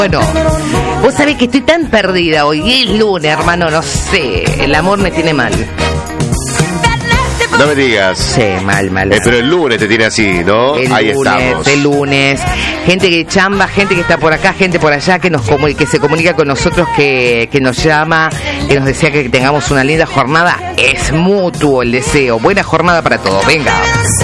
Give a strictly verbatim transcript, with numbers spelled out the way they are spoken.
Bueno, vos sabés que estoy tan perdida hoy. Y es lunes, hermano, no sé. El amor me tiene mal. No me digas. Sí, mal, mal. Eh, pero el lunes te tiene así, ¿no? El Ahí lunes, estamos. el lunes. Gente que chamba, gente que está por acá, gente por allá, que nos comu- que se comunica con nosotros, que, que nos llama, que nos desea que tengamos una linda jornada. Es mutuo el deseo. Buena jornada para todos. Venga.